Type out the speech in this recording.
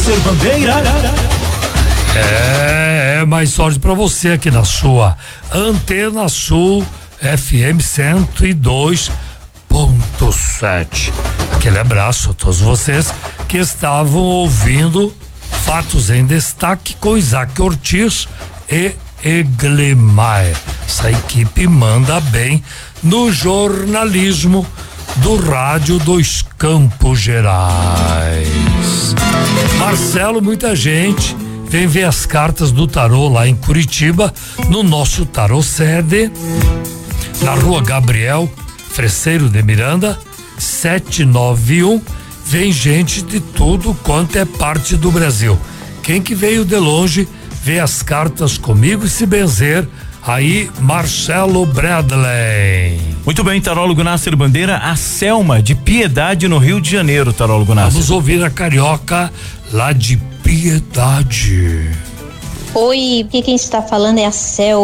Nasser Bandeira. Mais sorte pra você aqui na sua Antena Sul FM 102.7. Aquele abraço a todos vocês que estavam ouvindo Fatos em Destaque com Isaac Ortiz e Eglemar. Essa equipe manda bem no jornalismo do rádio dos Campos Gerais. Marcelo, muita gente vem ver as cartas do tarô lá em Curitiba, no nosso tarô sede, na rua Gabriel Freseiro de Miranda, 791. Vem gente de tudo quanto é parte do Brasil. Quem que veio de longe vê as cartas comigo e se benzer, aí Marcelo Bradley. Muito bem, tarólogo Nasser Bandeira. A Selma de Piedade, no Rio de Janeiro, tarólogo Nasser. Vamos ouvir a carioca lá de Piedade. Oi, quem está falando é a Selma.